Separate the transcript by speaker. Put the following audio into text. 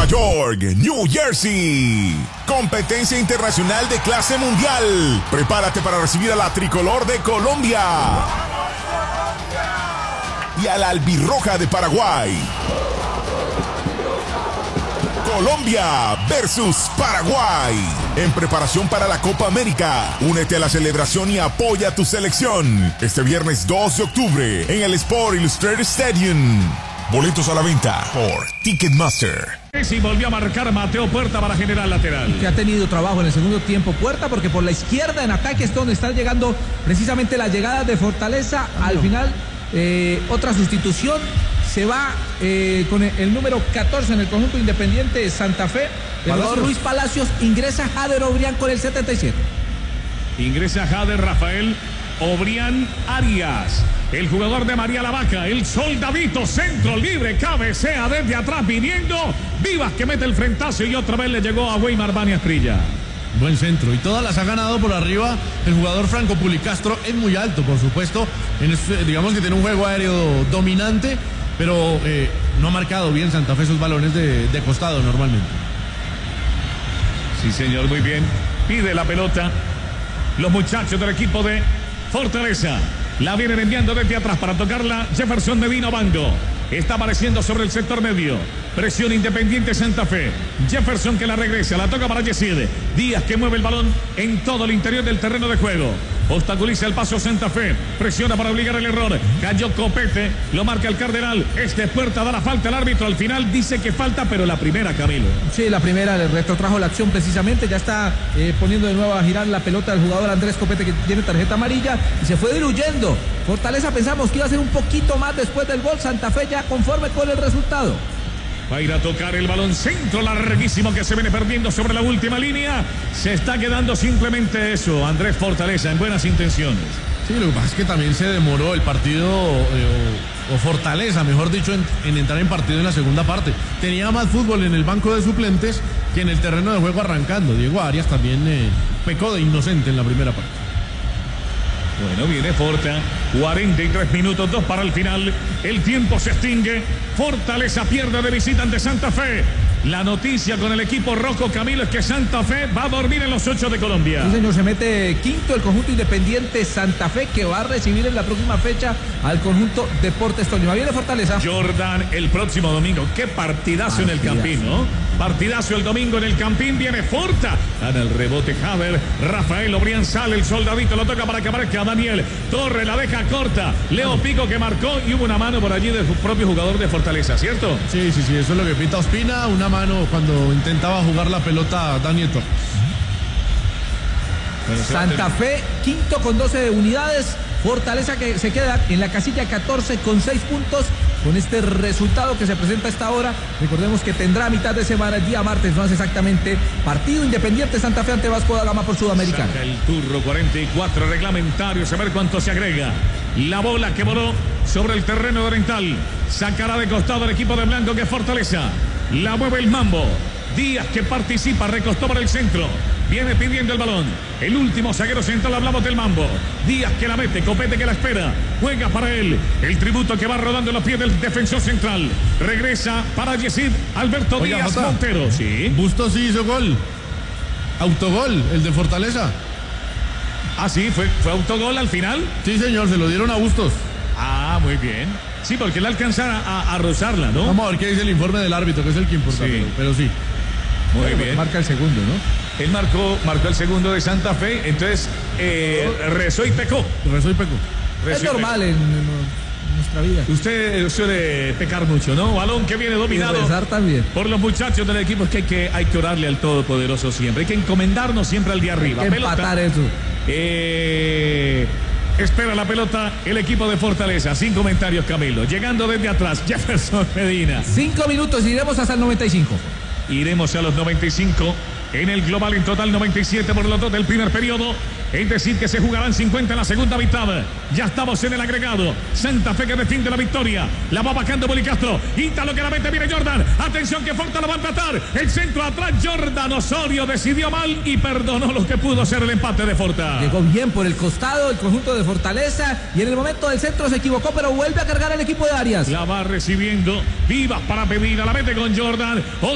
Speaker 1: York, New Jersey. Competencia internacional de clase mundial. Prepárate para recibir a la tricolor de Colombia y a la albirroja de Paraguay. Colombia versus Paraguay. En preparación para la Copa América. Únete a la celebración y apoya a tu selección. Este viernes 2 de octubre en el Sport Illustrated Stadium. Boletos a la venta por Ticketmaster.
Speaker 2: Y volvió a marcar Mateo Puerta para generar lateral.
Speaker 3: Que ha tenido trabajo en el segundo tiempo Puerta, porque por la izquierda en ataque es donde están llegando precisamente las llegadas de Fortaleza. Al final, otra sustitución. Se va con el número 14 en el conjunto Independiente Santa Fe. El jugador Luis Palacios. Ingresa Jader Obrián con el 77.
Speaker 2: Ingresa Jader Rafael Obrián Arias. El jugador de María la Vaca. El soldadito centro libre. Cabecea desde atrás viniendo. Vivas que mete el frentazo y otra vez le llegó a Weimar Bani Asprilla.
Speaker 4: Buen centro y todas las ha ganado por arriba el jugador Franco Pulicastro. Es muy alto, por supuesto. Digamos que tiene un juego aéreo dominante, pero no ha marcado bien Santa Fe sus balones de costado normalmente.
Speaker 2: Sí, señor, muy bien. Pide la pelota los muchachos del equipo de Fortaleza. La vienen enviando desde atrás para tocarla Jefferson Medina Bando. Está apareciendo sobre el sector medio. Presión Independiente Santa Fe. Jefferson que la regresa, la toca para Yesid. Díaz que mueve el balón en todo el interior del terreno de juego. Obstaculiza el paso Santa Fe. Presiona para obligar el error. Cayó Copete, lo marca el Cardenal. Puerta da la falta al árbitro. Al final dice que falta, pero la primera, Camilo.
Speaker 3: Sí, la primera le retrotrajo la acción precisamente. Ya está poniendo de nuevo a girar la pelota del jugador Andrés Copete, que tiene tarjeta amarilla y se fue diluyendo. Fortaleza pensamos que iba a ser un poquito más después del gol. Santa Fe ya conforme con el resultado.
Speaker 2: Va a ir a tocar el balón centro larguísimo que se viene perdiendo sobre la última línea. Se está quedando simplemente eso. Andrés Fortaleza en buenas intenciones.
Speaker 4: Sí, lo que pasa es que también se demoró el partido, o Fortaleza, mejor dicho, en entrar en partido en la segunda parte. Tenía más fútbol en el banco de suplentes que en el terreno de juego arrancando. Diego Arias también pecó de inocente en la primera parte.
Speaker 2: Bueno, viene Forta, 43 minutos, 2 para el final. El tiempo se extingue. Fortaleza pierde de visita ante Santa Fe. La noticia con el equipo rojo, Camilo, es que Santa Fe va a dormir en los 8 de Colombia.
Speaker 3: Sí, señor, se mete quinto el conjunto Independiente Santa Fe, que va a recibir en la próxima fecha al conjunto Deportes Tolima. Viene Fortaleza.
Speaker 2: Jordan el próximo domingo. Qué partidazo en el Campín, ¿no? Partidazo el domingo en el Campín. Viene Forta. Gana el rebote Jader. Rafael Obrián sale. El soldadito lo toca para que aparezca Daniel Torre. La deja corta. Leo Pico que marcó y hubo una mano por allí del propio jugador de Fortaleza, ¿cierto?
Speaker 4: Sí, eso es lo que pita Ospina. Una mano cuando intentaba jugar la pelota Daniel Torre.
Speaker 3: Santa Fe, quinto con 12 unidades. Fortaleza que se queda en la casilla 14 con 6 puntos. Con este resultado que se presenta a esta hora, recordemos que tendrá a mitad de semana, el día martes, más exactamente, partido Independiente Santa Fe ante Vasco da Gama por Sudamericana.
Speaker 2: Saca el turro, 44 reglamentarios, a ver cuánto se agrega. La bola que voló sobre el terreno oriental. Sacará de costado el equipo de blanco que es Fortaleza. La mueve el Mambo. Díaz que participa, recostó para el centro. Viene pidiendo el balón. El último zaguero central, hablamos del Mambo. Díaz que la mete, Copete que la espera. Juega para él. El tributo que va rodando en los pies del defensor central. Regresa para Yesid Alberto Díaz Montero. Sí.
Speaker 4: Bustos sí hizo gol. Autogol, el de Fortaleza.
Speaker 2: Ah, sí, fue autogol al final.
Speaker 4: Sí, señor, se lo dieron a Bustos.
Speaker 2: Ah, muy bien. Sí, porque él alcanzara a rozarla, ¿no?
Speaker 4: Vamos a ver qué dice el informe del árbitro, que es el que importa,
Speaker 2: sí.
Speaker 4: Pero sí.
Speaker 2: Muy bien.
Speaker 3: Marca el segundo, ¿no?
Speaker 2: Él marcó el segundo de Santa Fe, entonces rezó y pecó.
Speaker 3: Es normal en nuestra vida.
Speaker 2: Usted suele pecar mucho, ¿no? Balón que viene dominado
Speaker 3: también
Speaker 2: por los muchachos del equipo. Es que hay que orarle al Todopoderoso siempre. Hay que encomendarnos siempre al de arriba.
Speaker 3: Hay que empatar eso.
Speaker 2: Espera la pelota el equipo de Fortaleza. Sin comentarios, Camilo. Llegando desde atrás, Jefferson Medina.
Speaker 3: 5 minutos y iremos hasta el 95.
Speaker 2: Iremos a los 95. En el global en total 97 por los dos del primer periodo. Es decir que se jugarán 50 en la segunda mitad. Ya estamos en el agregado. Santa Fe que defiende la victoria. La va bajando Policastro. Ítalo que la mete, viene Jordan. Atención que Forta la va a empatar. El centro atrás, Jordan Osorio decidió mal y perdonó lo que pudo ser el empate de Forta.
Speaker 3: Llegó bien por el costado el conjunto de Fortaleza y en el momento del centro se equivocó, pero vuelve a cargar el equipo de Arias.
Speaker 2: La va recibiendo. Vivas para Pedina. La mete con Jordan.